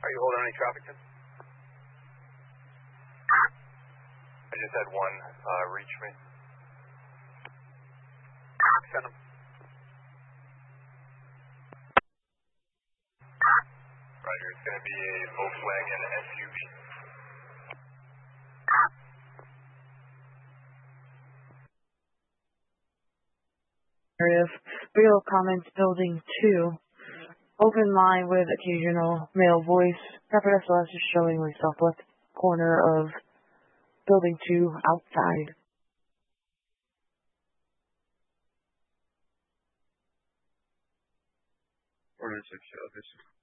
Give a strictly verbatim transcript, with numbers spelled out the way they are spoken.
Are you holding any traffic, Tim? I just had one uh, reach me. Send him. Roger, it's going to be a Volkswagen S U V. Of real comments building two. Open line with occasional male voice. Rapid S L S is showing my southwest corner of building two outside. Order six, uh, this is